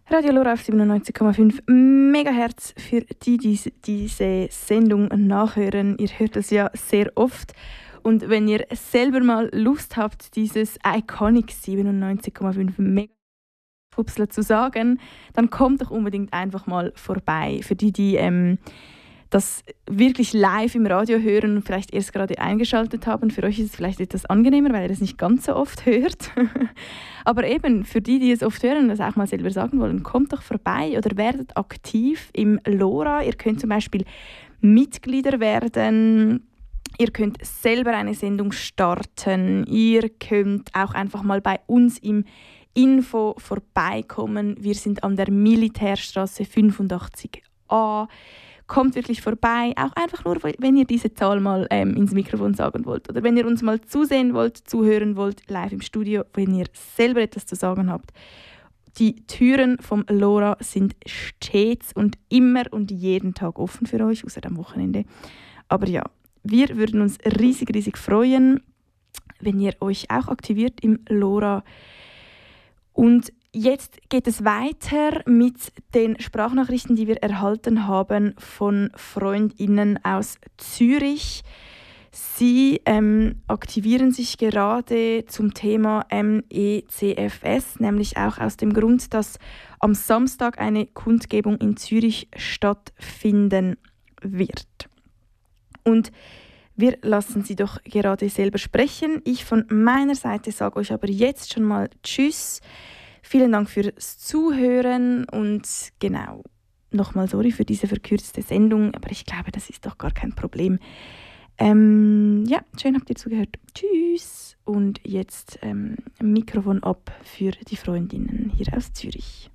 Radio Lora auf 97,5 MHz für die diese Sendung nachhören. Ihr hört es ja sehr oft. Und wenn ihr selber mal Lust habt, dieses Iconic 97,5 MHz zu sagen, dann kommt doch unbedingt einfach mal vorbei. Für die das wirklich live im Radio hören und vielleicht erst gerade eingeschaltet haben, für euch ist es vielleicht etwas angenehmer, weil ihr das nicht ganz so oft hört. Aber eben, für die es oft hören und das auch mal selber sagen wollen, kommt doch vorbei oder werdet aktiv im LoRa. Ihr könnt zum Beispiel Mitglieder werden. Ihr könnt selber eine Sendung starten. Ihr könnt auch einfach mal bei uns im Info vorbeikommen. Wir sind an der Militärstraße 85a. Kommt wirklich vorbei, auch einfach nur, wenn ihr diese Zahl mal ins Mikrofon sagen wollt. Oder wenn ihr uns mal zusehen wollt, zuhören wollt, live im Studio, wenn ihr selber etwas zu sagen habt. Die Türen vom LoRa sind stets und immer und jeden Tag offen für euch, außer am Wochenende. Aber ja, wir würden uns riesig, riesig freuen, wenn ihr euch auch aktiviert im LoRa. Und jetzt geht es weiter mit den Sprachnachrichten, die wir erhalten haben von FreundInnen aus Zürich. Sie aktivieren sich gerade zum Thema MECFS, nämlich auch aus dem Grund, dass am Samstag eine Kundgebung in Zürich stattfinden wird. Und wir lassen Sie doch gerade selber sprechen. Ich von meiner Seite sage euch aber jetzt schon mal Tschüss. Vielen Dank fürs Zuhören und genau, nochmal sorry für diese verkürzte Sendung, aber ich glaube, das ist doch gar kein Problem. Ja, schön habt ihr zugehört. Tschüss. Und jetzt Mikrofon ab für die Freundinnen hier aus Zürich.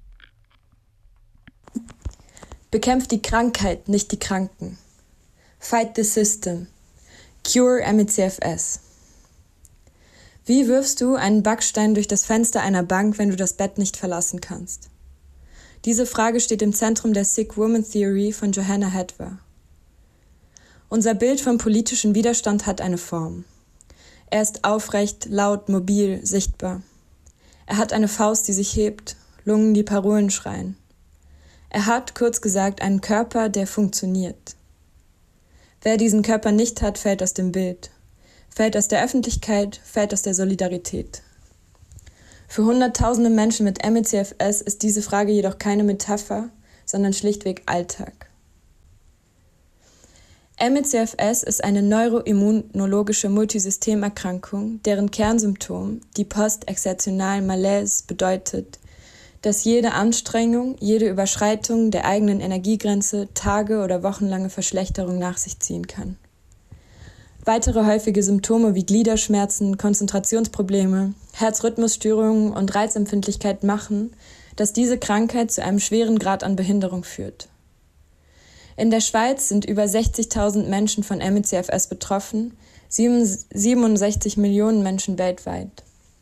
Bekämpft die Krankheit, nicht die Kranken. Fight the system. Cure MECFS. Wie wirfst du einen Backstein durch das Fenster einer Bank, wenn du das Bett nicht verlassen kannst? Diese Frage steht im Zentrum der Sick Woman Theory von Johanna Hadwer. Unser Bild vom politischen Widerstand hat eine Form. Er ist aufrecht, laut, mobil, sichtbar. Er hat eine Faust, die sich hebt, Lungen, die Parolen schreien. Er hat, kurz gesagt, einen Körper, der funktioniert. Wer diesen Körper nicht hat, fällt aus dem Bild. Fällt aus der Öffentlichkeit, fällt aus der Solidarität. Für Hunderttausende Menschen mit MECFS ist diese Frage jedoch keine Metapher, sondern schlichtweg Alltag. MECFS ist eine neuroimmunologische Multisystemerkrankung, deren Kernsymptom die postexertionale Malaise bedeutet, dass jede Anstrengung, jede Überschreitung der eigenen Energiegrenze tage- oder wochenlange Verschlechterung nach sich ziehen kann. Weitere häufige Symptome wie Gliederschmerzen, Konzentrationsprobleme, Herzrhythmusstörungen und Reizempfindlichkeit machen, dass diese Krankheit zu einem schweren Grad an Behinderung führt. In der Schweiz sind über 60.000 Menschen von MECFS betroffen, 67 Millionen Menschen weltweit.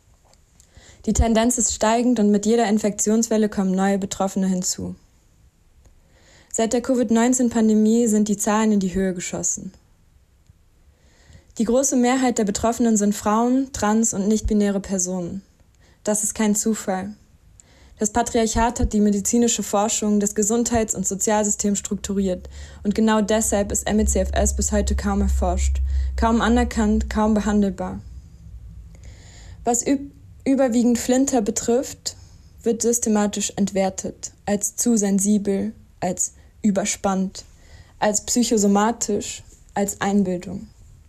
Die Tendenz ist steigend und mit jeder Infektionswelle kommen neue Betroffene hinzu. Seit der Covid-19-Pandemie sind die Zahlen in die Höhe geschossen. Die große Mehrheit der Betroffenen sind Frauen, trans- und nicht-binäre Personen. Das ist kein Zufall. Das Patriarchat hat die medizinische Forschung, das Gesundheits- und Sozialsystem strukturiert und genau deshalb ist MECFS bis heute kaum erforscht, kaum anerkannt, kaum behandelbar. Was überwiegend Flinter betrifft, wird systematisch entwertet, als zu sensibel, als überspannt, als psychosomatisch, als Einbildung.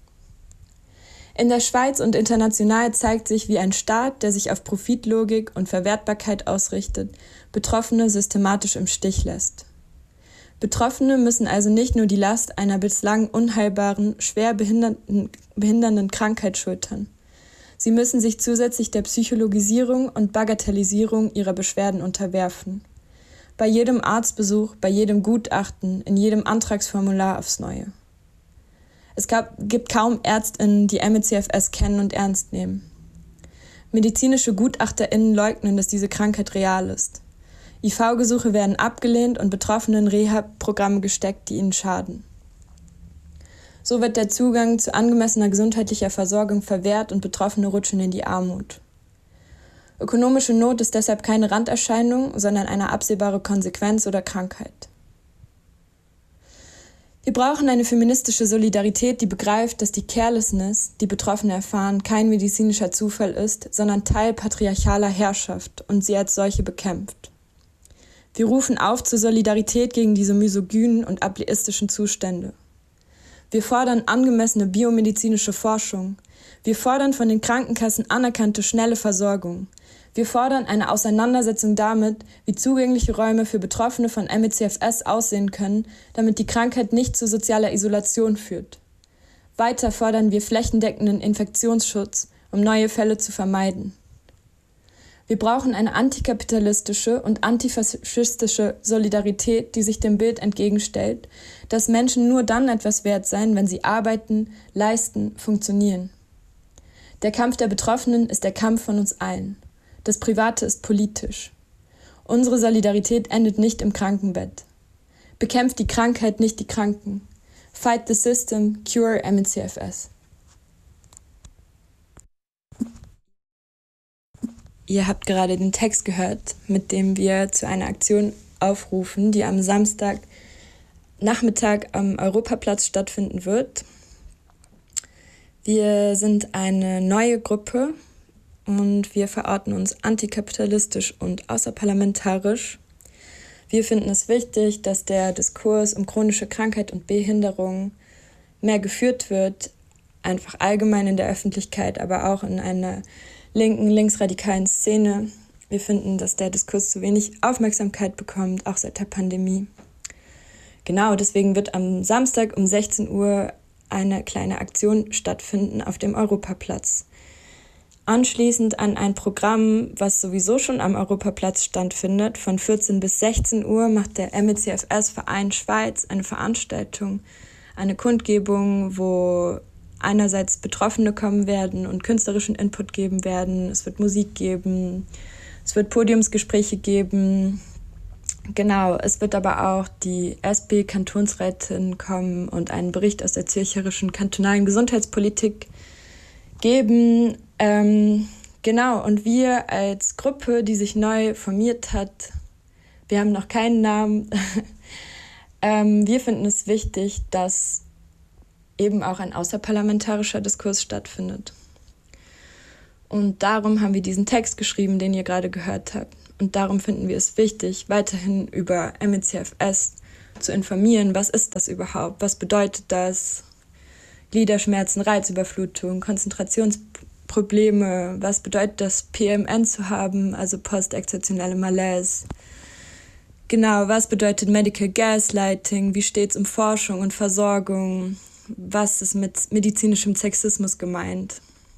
In der Schweiz und international zeigt sich, wie ein Staat, der sich auf Profitlogik und Verwertbarkeit ausrichtet, Betroffene systematisch im Stich lässt. Betroffene müssen also nicht nur die Last einer bislang unheilbaren, schwer behindernden Krankheit schultern. Sie müssen sich zusätzlich der Psychologisierung und Bagatellisierung ihrer Beschwerden unterwerfen. Bei jedem Arztbesuch, bei jedem Gutachten, in jedem Antragsformular aufs Neue. Es gibt kaum ÄrztInnen, die MECFS kennen und ernst nehmen. Medizinische GutachterInnen leugnen, dass diese Krankheit real ist. IV-Gesuche werden abgelehnt und Betroffenen Reha-Programme gesteckt, die ihnen schaden. So wird der Zugang zu angemessener gesundheitlicher Versorgung verwehrt und Betroffene rutschen in die Armut. Ökonomische Not ist deshalb keine Randerscheinung, sondern eine absehbare Konsequenz oder Krankheit. Wir brauchen eine feministische Solidarität, die begreift, dass die Carelessness, die Betroffene erfahren, kein medizinischer Zufall ist, sondern Teil patriarchaler Herrschaft und sie als solche bekämpft. Wir rufen auf zur Solidarität gegen diese misogynen und ableistischen Zustände. Wir fordern angemessene biomedizinische Forschung. Wir fordern von den Krankenkassen anerkannte, schnelle Versorgung. Wir fordern eine Auseinandersetzung damit, wie zugängliche Räume für Betroffene von ME/CFS aussehen können, damit die Krankheit nicht zu sozialer Isolation führt. Weiter fordern wir flächendeckenden Infektionsschutz, um neue Fälle zu vermeiden. Wir brauchen eine antikapitalistische und antifaschistische Solidarität, die sich dem Bild entgegenstellt, dass Menschen nur dann etwas wert seien, wenn sie arbeiten, leisten, funktionieren. Der Kampf der Betroffenen ist der Kampf von uns allen. Das Private ist politisch. Unsere Solidarität endet nicht im Krankenbett. Bekämpft die Krankheit, nicht die Kranken. Fight the system, cure ME/CFS. Ihr habt gerade den Text gehört, mit dem wir zu einer Aktion aufrufen, die am Samstagnachmittag am Europaplatz stattfinden wird. Wir sind eine neue Gruppe und wir verorten uns antikapitalistisch und außerparlamentarisch. Wir finden es wichtig, dass der Diskurs um chronische Krankheit und Behinderung mehr geführt wird, einfach allgemein in der Öffentlichkeit, aber auch in einer linken, linksradikalen Szene. Wir finden, dass der Diskurs zu wenig Aufmerksamkeit bekommt, auch seit der Pandemie. Genau, deswegen wird am Samstag um 16 Uhr eine kleine Aktion stattfinden auf dem Europaplatz. Anschließend an ein Programm, was sowieso schon am Europaplatz stattfindet, von 14 bis 16 Uhr macht der ME/CFS-Verein Schweiz eine Veranstaltung, eine Kundgebung, wo einerseits Betroffene kommen werden und künstlerischen Input geben werden. Es wird Musik geben, es wird Podiumsgespräche geben. Genau, es wird aber auch die SP-Kantonsrätin kommen und einen Bericht aus der zürcherischen kantonalen Gesundheitspolitik geben. Genau, und wir als Gruppe, die sich neu formiert hat, wir haben noch keinen Namen, wir finden es wichtig, dass eben auch ein außerparlamentarischer Diskurs stattfindet. Und darum haben wir diesen Text geschrieben, den ihr gerade gehört habt. Und darum finden wir es wichtig, weiterhin über ME/CFS zu informieren. Was ist das überhaupt? Was bedeutet das? Gliederschmerzen, Reizüberflutung, Konzentrationsprobleme. Was bedeutet das, PMN zu haben, also postexzeptionelle Malaise? Genau, was bedeutet Medical Gaslighting? Wie steht es um Forschung und Versorgung? Was ist mit medizinischem Sexismus gemeint?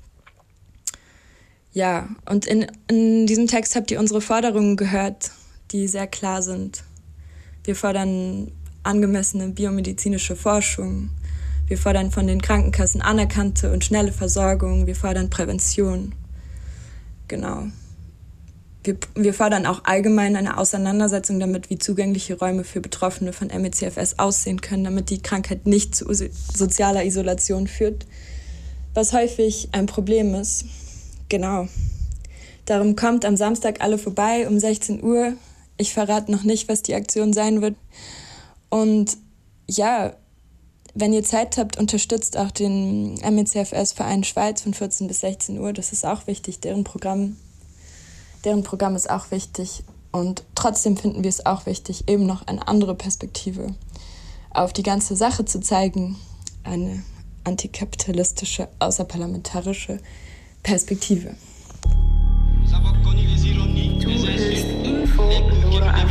Ja, und in diesem Text habt ihr unsere Forderungen gehört, die sehr klar sind. Wir fordern angemessene biomedizinische Forschung. Wir fordern von den Krankenkassen anerkannte und schnelle Versorgung. Wir fordern Prävention. Genau. Wir fordern auch allgemein eine Auseinandersetzung damit, wie zugängliche Räume für Betroffene von ME/CFS aussehen können, damit die Krankheit nicht zu sozialer Isolation führt, was häufig ein Problem ist. Genau. Darum kommt am Samstag alle vorbei um 16 Uhr. Ich verrate noch nicht, was die Aktion sein wird. Und ja, wenn ihr Zeit habt, unterstützt auch den ME/CFS-Verein Schweiz von 14 bis 16 Uhr. Das ist auch wichtig. Deren Programm ist auch wichtig. Und trotzdem finden wir es auch wichtig, eben noch eine andere Perspektive auf die ganze Sache zu zeigen. Eine antikapitalistische, außerparlamentarische Perspektive. Du hörst Info Nora auf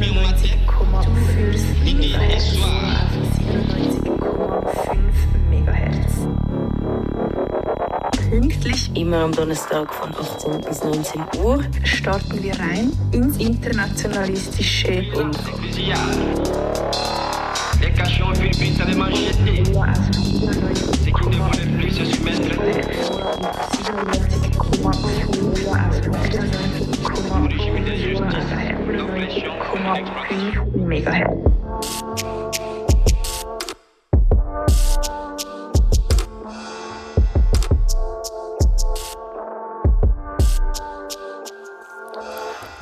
97,5 MHz. Pünktlich immer am Donnerstag von 18 bis 19 Uhr starten wir rein ins internationalistische Info. Les cachons Philippines avaient mancheté. C'est qui ne voulait plus se soumettre. Pour régime d'injustice, l'oppression et l'exploitation.